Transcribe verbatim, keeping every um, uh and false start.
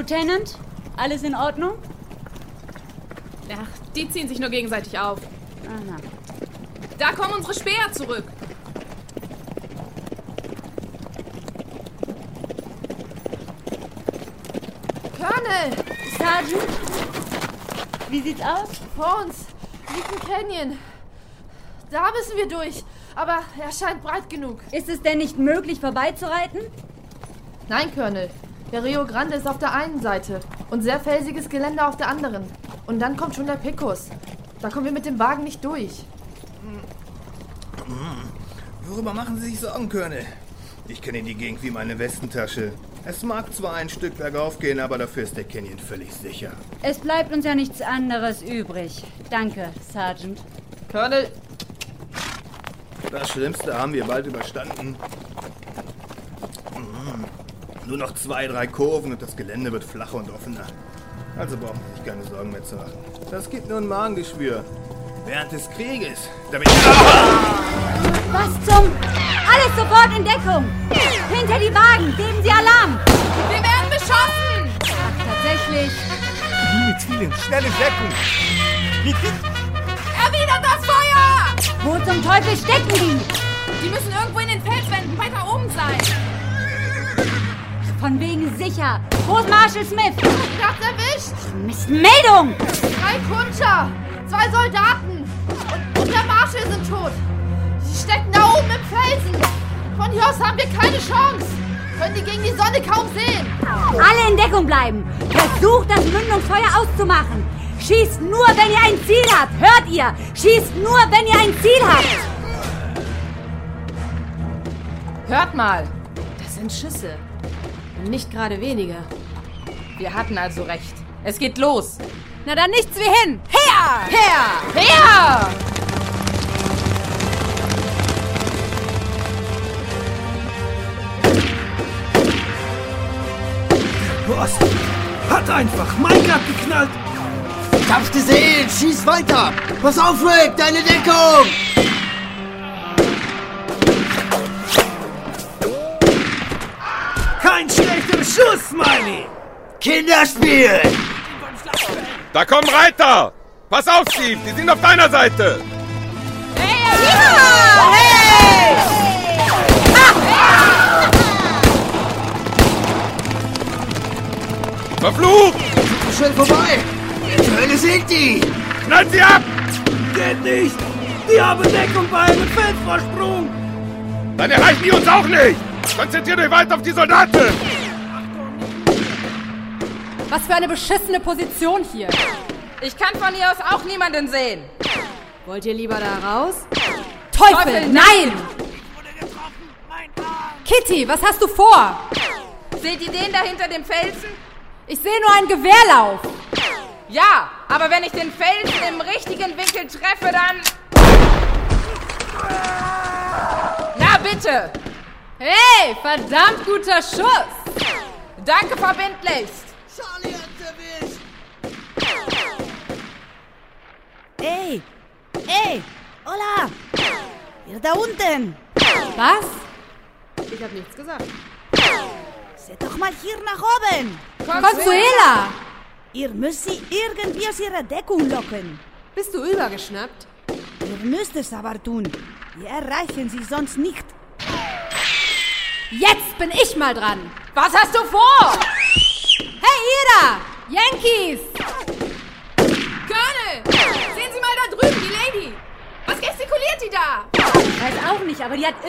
Lieutenant, alles in Ordnung? Ach, die ziehen sich nur gegenseitig auf. Aha. Da kommen unsere Späher zurück. Colonel! Sergeant? Wie sieht's aus? Vor uns liegt ein Canyon. Da müssen wir durch, aber er scheint breit genug. Ist es denn nicht möglich, vorbeizureiten? Nein, Colonel. Der Rio Grande ist auf der einen Seite und sehr felsiges Gelände auf der anderen. Und dann kommt schon der Picos. Da kommen wir mit dem Wagen nicht durch. Worüber machen Sie sich Sorgen, Colonel? Ich kenne die Gegend wie meine Westentasche. Es mag zwar ein Stück bergauf gehen, aber dafür ist der Canyon völlig sicher. Es bleibt uns ja nichts anderes übrig. Danke, Sergeant. Colonel, Das Schlimmste haben wir bald überstanden. Mhm. Nur noch zwei, drei Kurven und das Gelände wird flacher und offener. Also brauchen Sie sich keine Sorgen mehr zu machen. Das gibt nur ein Magengeschwür. Während des Krieges, damit... Was zum... Alles sofort in Deckung! Hinter die Wagen! Geben Sie Alarm! Wir werden beschossen! Ach, tatsächlich. Mit vielen, schnelle Deckung. Mit Erwidert das Feuer! Wo zum Teufel stecken die? Die müssen irgendwo in den Felswänden weiter oben sein. Von wegen sicher. Wo ist Marshal Smith? ich hab's erwischt! Mist, Meldung! Drei Kunscher, zwei Soldaten und, und der Marshal sind tot. Sie stecken da oben im Felsen. Von hier aus haben wir keine Chance. Können die gegen die Sonne kaum sehen. Alle in Deckung bleiben. Versucht, das Mündungsfeuer auszumachen. Schießt nur, wenn ihr ein Ziel habt. Hört ihr? Schießt nur, wenn ihr ein Ziel habt. Hört mal, das sind Schüsse. Nicht gerade wenige. Wir hatten also recht. Es geht los. Na dann nichts wie hin. Her! Her! Her! Boss hat einfach mein Grad geknallt. Ich hab's gesehen! Schieß weiter! Pass auf, Rick! Deine Deckung! Kein schlechter Schuss, Smiley! Kinderspiel! Da kommen Reiter! Pass auf, Steve, die sind auf deiner Seite! Verflucht! Schnell vorbei! Zur Hölle sind die! Knallt sie ab! Geht nicht! Die haben Deckung bei einem Feldvorsprung! Dann erreichen die uns auch nicht! Konzentriert euch weiter auf die Soldaten! Was für eine beschissene Position hier. Ich kann von hier aus auch niemanden sehen. Wollt ihr lieber da raus? Teufel, Teufel nein! Kitty, was hast du vor? Seht ihr den da hinter dem Felsen? Ich sehe nur einen Gewehrlauf. Ja, aber wenn ich den Felsen im richtigen Winkel treffe, dann... Na bitte! Hey, verdammt guter Schuss! Danke verbindlichst! Charlie hat's erwischt! Ey! Ey! Hola! Ihr da unten! Was? Ich hab nichts gesagt. Seht doch mal hier nach oben! Consuela! Ihr müsst sie irgendwie aus ihrer Deckung locken. Bist du übergeschnappt? Ihr müsst es aber tun. Wir erreichen sie sonst nicht. Jetzt bin ich mal dran. Was hast du vor? Hey, ihr da! Yankees! Colonel! Sehen Sie mal da drüben, die Lady! Was gestikuliert die da? Ich weiß auch nicht, aber die hat